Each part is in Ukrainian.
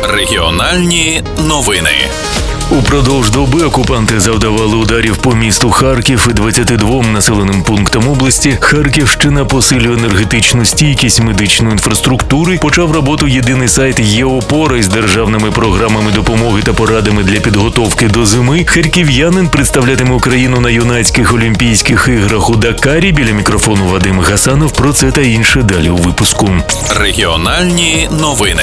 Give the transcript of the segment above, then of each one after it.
Регіональні новини. Упродовж доби окупанти завдавали ударів по місту Харків і 22 населеним пунктам області. Харківщина посилює енергетичну стійкість медичної інфраструктури. Почав роботу єдиний сайт «Є-опора» із державними програмами допомоги та порадами для підготовки до зими. Харків'янин представлятиме Україну на юнацьких Олімпійських іграх у Дакарі. Біля мікрофону Вадим Гасанов. Про це та інше далі у випуску. Регіональні новини.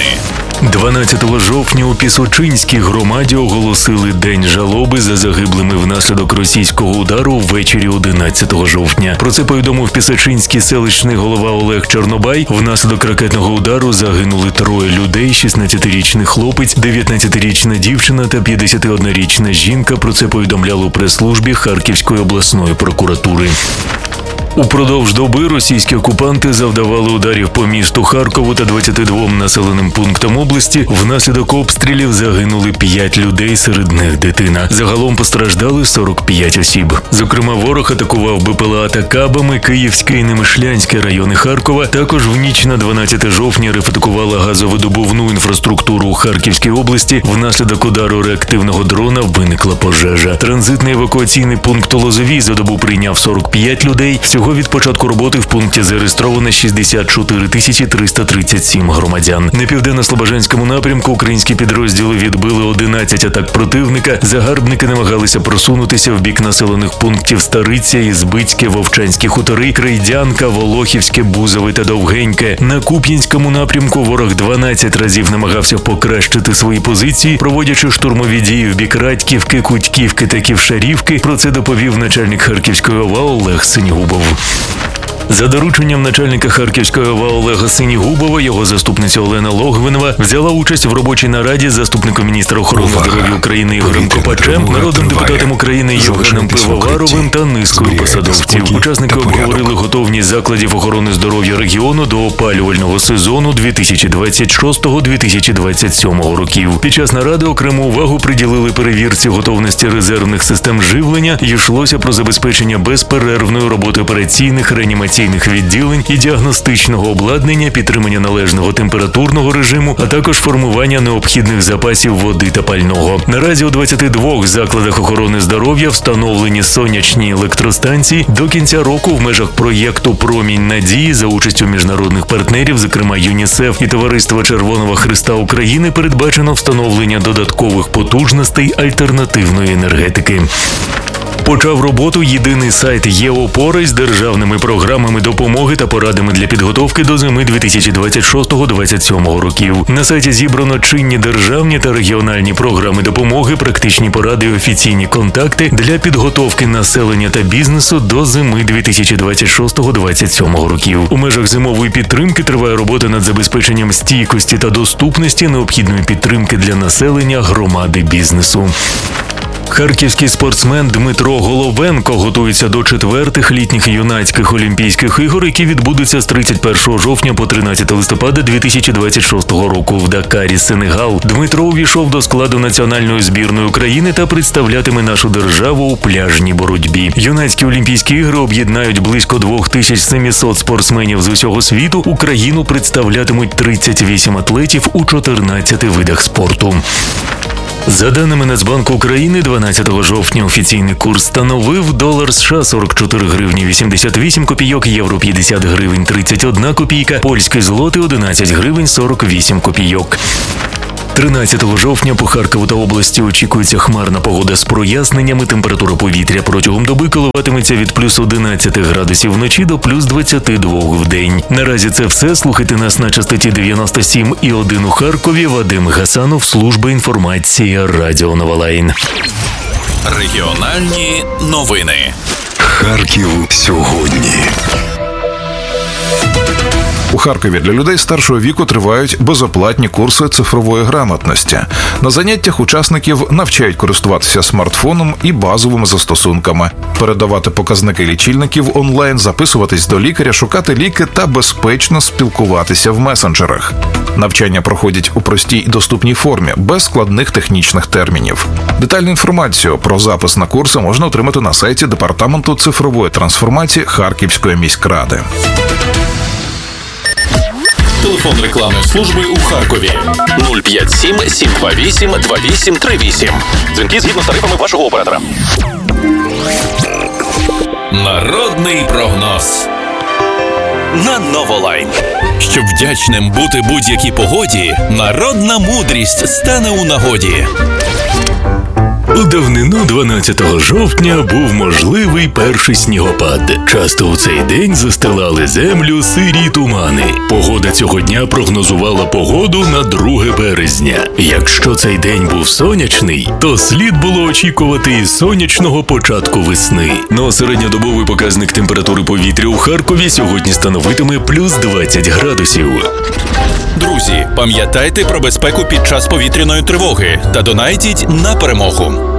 12 жовтня у Пісочинській громаді оголосили День жалоби за загиблими внаслідок російського удару ввечері 11 жовтня. Про це повідомив Пісочинський селищний голова Олег Чорнобай. Внаслідок ракетного удару загинули 3 людей: 16-річний хлопець, 19-річна дівчина та 51-річна жінка. Про це повідомляли у прес-службі Харківської обласної прокуратури. Упродовж доби російські окупанти завдавали ударів по місту Харкову та 22 населеним пунктам області. Внаслідок обстрілів загинули 5 людей, серед них дитина. Загалом постраждали 45 осіб. Зокрема, ворог атакував БПЛА та кабами Київське і Немишлянське райони Харкова. Також в ніч на 12 жовтня атакувала газовидобувну інфраструктуру у Харківській області. Внаслідок удару реактивного дрона виникла пожежа. Транзитний евакуаційний пункт у Лозовій за добу прийняв 45 людей. Всього від початку роботи в пункті зареєстровано 64 337 громадян. На південно-слобожанському напрямку українські підрозділи відбили 11 атак противника. Загарбники намагалися просунутися в бік населених пунктів Стариця, Ізбицьке, Вовчанські хутори, Крейдянка, Волохівське, Бузове та Довгеньке. На Куп'янському напрямку ворог 12 разів намагався покращити свої позиції, проводячи штурмові дії в бік Радьківки, Кутьківки та Ківшарівки. Про це доповів начальник Харківської ОВА Олег Синігубов. За дорученням начальника Харківської ОВА Олега Синігубова, його заступниця Олена Логвинова взяла участь в робочій нараді з заступником міністра охорони здоров'я України Ігорем Копачем, народним депутатом України Євгеном Пивоваровим та низкою посадовців. Учасники обговорили готовність закладів охорони здоров'я регіону до опалювального сезону 2026-2027 років. Під час наради окрему увагу приділили перевірці готовності резервних систем живлення. Йшлося про забезпечення безперервної роботи операційних, реанімаційних відділень і діагностичного обладнання, підтримання належного температурного режиму, а також формування необхідних запасів води та пального. Наразі у 22 закладах охорони здоров'я встановлені сонячні електростанції. До кінця року в межах проєкту «Промінь надії» за участю міжнародних партнерів, зокрема ЮНІСЕФ і Товариства Червоного Хреста України, передбачено встановлення додаткових потужностей альтернативної енергетики. Почав роботу єдиний сайт «Є-опора» з державними програмами допомоги та порадами для підготовки до зими 2026-2027 років. На сайті зібрано чинні державні та регіональні програми допомоги, практичні поради і офіційні контакти для підготовки населення та бізнесу до зими 2026-2027 років. У межах зимової підтримки триває робота над забезпеченням стійкості та доступності необхідної підтримки для населення, громади, бізнесу. Харківський спортсмен Дмитро Головенко готується до 4-х літніх юнацьких Олімпійських ігор, які відбудуться з 31 жовтня по 13 листопада 2026 року в Дакарі, Сенегал. Дмитро увійшов до складу національної збірної України та представлятиме нашу державу у пляжній боротьбі. Юнацькі Олімпійські ігри об'єднають близько 2700 спортсменів з усього світу. Україну представлятимуть 38 атлетів у 14 видах спорту. За даними Нацбанку України, 12 жовтня офіційний курс становив долар США 44 гривні 88 копійок, євро 50 гривень 31 копійка, польський злотий 11 гривень 48 копійок. 13 жовтня по Харкову та області очікується хмарна погода з проясненнями. Температура повітря протягом доби коливатиметься від плюс 11 градусів вночі до плюс 22 в день. Наразі це все. Слухайте нас на частоті 97,1 у Харкові. Вадим Гасанов, служба інформації Радіо Нова Лайн. Регіональні новини. Харків сьогодні. У Харкові для людей старшого віку тривають безоплатні курси цифрової грамотності. На заняттях учасників навчають користуватися смартфоном і базовими застосунками, передавати показники лічильників онлайн, записуватись до лікаря, шукати ліки та безпечно спілкуватися в месенджерах. Навчання проходять у простій і доступній формі, без складних технічних термінів. Детальну інформацію про запис на курси можна отримати на сайті Департаменту цифрової трансформації Харківської міськради. Телефон рекламної служби у Харкові 057 728 2838. Дзвінки згідно з тарифами вашого оператора. Народний прогноз на Новолайн. Щоб вдячним бути будь-якій погоді, народна мудрість стане у нагоді. У давнину 12 жовтня був можливий перший снігопад. Часто у цей день застилали землю сирі тумани. Погода цього дня прогнозувала погоду на 2 березня. Якщо цей день був сонячний, то слід було очікувати і сонячного початку весни. Но середньодобовий показник температури повітря у Харкові сьогодні становитиме плюс 20 градусів. Друзі, пам'ятайте про безпеку під час повітряної тривоги та донайтіть на перемогу.